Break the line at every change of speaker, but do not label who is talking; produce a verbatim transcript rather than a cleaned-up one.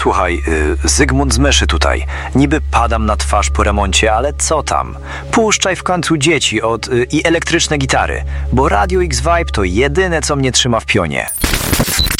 Słuchaj, y, Zygmunt z Myszy tutaj. Niby padam na twarz po remoncie, ale co tam? Puszczaj w końcu dzieci od y, i elektryczne gitary, bo Radio X Vibe to jedyne, co mnie trzyma w pionie.